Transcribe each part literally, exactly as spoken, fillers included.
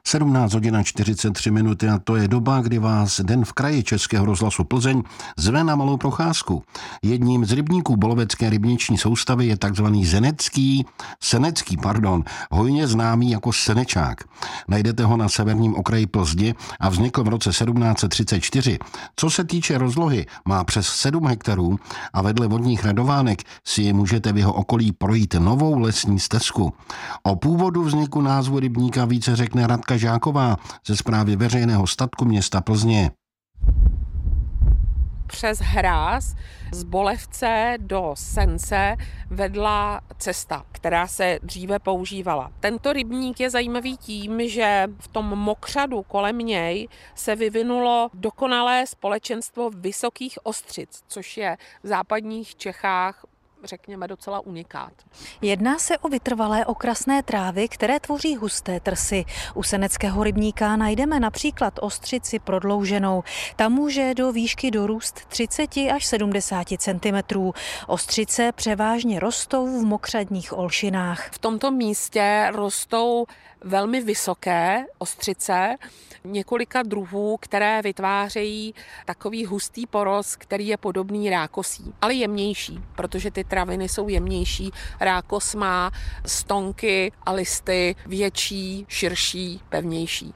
sedmnáct hodin a čtyřicet tři minuty a to je doba, kdy vás Den v kraji Českého rozhlasu Plzeň zve na malou procházku. Jedním z rybníků Bolovecké rybniční soustavy je takzvaný zenecký, senecký, pardon, hojně známý jako senečák. Najdete ho na severním okraji Plzně a vznikl v roce sedmnáct set třicet čtyři. Co se týče rozlohy, má přes sedm hektarů a vedle vodních radovánek si je můžete v jeho okolí projít novou lesní stezku. O původu vzniku názvu rybníka více řekne Radka Žáková ze Správy veřejného statku města Plzně. Přes hráz z Bolevce do Sence vedla cesta, která se dříve používala. Tento rybník je zajímavý tím, že v tom mokřadu kolem něj se vyvinulo dokonalé společenstvo vysokých ostřic, což je v západních Čechách řekněme docela unikát. Jedná se o vytrvalé okrasné trávy, které tvoří husté trsy. U seneckého rybníka najdeme například ostřici prodlouženou. Ta může do výšky dorůst třicet až sedmdesát centimetrů. Ostřice převážně rostou v mokřadních olšinách. V tomto místě rostou velmi vysoké ostřice, několika druhů, které vytvářejí takový hustý porost, který je podobný rákosí, ale jemnější, protože ty traviny jsou jemnější. Rákos má stonky a listy větší, širší, pevnější.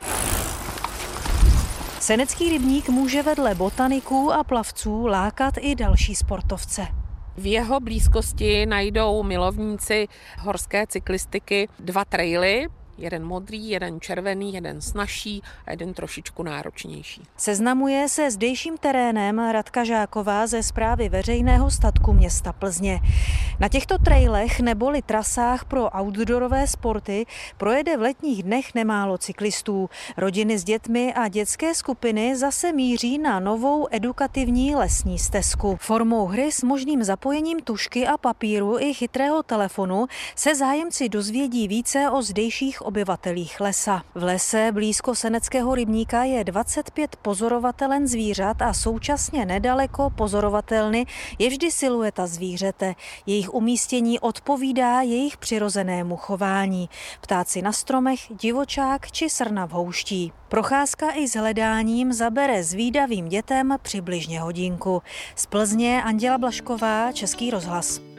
Senecký rybník může vedle botaniků a plavců lákat i další sportovce. V jeho blízkosti najdou milovníci horské cyklistiky dva traily, jeden modrý, jeden červený, jeden snazší a jeden trošičku náročnější. Seznamuje se zdejším terénem Radka Žáková ze Správy veřejného statku města Plzně. Na těchto trailech neboli trasách pro outdoorové sporty projede v letních dnech nemálo cyklistů. Rodiny s dětmi a dětské skupiny zase míří na novou edukativní lesní stezku. Formou hry s možným zapojením tužky a papíru i chytrého telefonu se zájemci dozvědí více o zdejších obyvatelích lesa. V lese blízko seneckého rybníka je dvacet pět pozorovatelen zvířat a současně nedaleko pozorovatelny je vždy silueta zvířete. Jejich umístění odpovídá jejich přirozenému chování. Ptáci na stromech, divočák či srna v houští. Procházka i s hledáním zabere zvídavým dětem přibližně hodinku. Z Plzně Anděla Blašková, Český rozhlas.